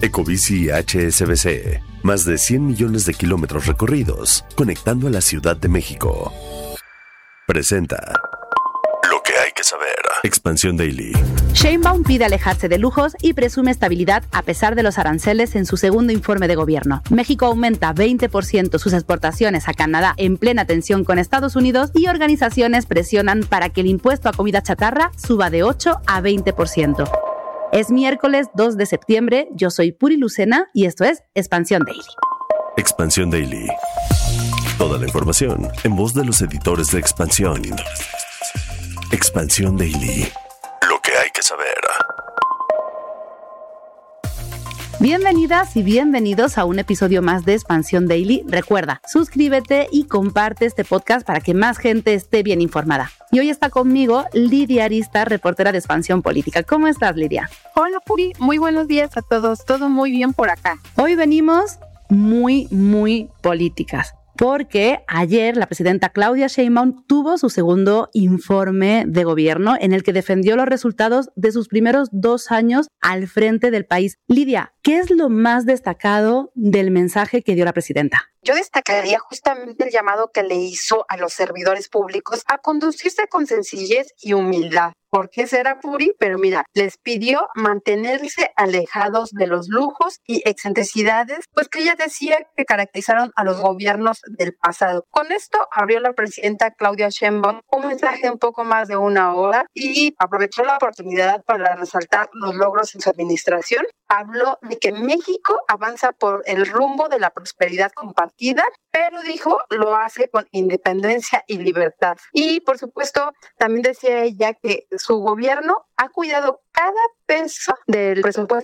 Ecobici HSBC. Más de 100 millones de kilómetros recorridos, conectando a la Ciudad de México. Presenta lo que hay que saber. Expansión Daily. Sheinbaum pide alejarse de lujos y presume estabilidad a pesar de los aranceles en su segundo informe de gobierno. México aumenta 20% sus exportaciones a Canadá en plena tensión con Estados Unidos y organizaciones presionan para que el impuesto a comida chatarra suba de 8 a 20%. Es miércoles 2 de septiembre, yo soy Puri Lucena y esto es Expansión Daily. Expansión Daily. Toda la información en voz de los editores de Expansión. Expansión Daily. Lo que hay que saber. Bienvenidas y bienvenidos a un episodio más de Expansión Daily. Recuerda, suscríbete y comparte este podcast para que más gente esté bien informada. Y hoy está conmigo Lidia Arista, reportera de Expansión Política. ¿Cómo estás, Lidia? Hola, Puri. Muy buenos días a todos. Todo muy bien por acá. Hoy venimos muy políticas. Porque ayer la presidenta Claudia Sheinbaum tuvo su segundo informe de gobierno en el que defendió los resultados de sus primeros 2 años al frente del país. Lidia, ¿qué es lo más destacado del mensaje que dio la presidenta? Yo destacaría justamente el llamado que le hizo a los servidores públicos a conducirse con sencillez y humildad. ¿Por qué será, Puri? Pero mira, les pidió mantenerse alejados de los lujos y excentricidades, pues que ella decía que caracterizaron a los gobiernos del pasado. Con esto abrió la presidenta Claudia Sheinbaum un mensaje un poco más de 1 hora y aprovechó la oportunidad para resaltar los logros en su administración. Habló de que México avanza por el rumbo de la prosperidad compartida, pero dijo, lo hace con independencia y libertad. Y por supuesto, también decía ella que su gobierno ha cuidado cada peso del presupuesto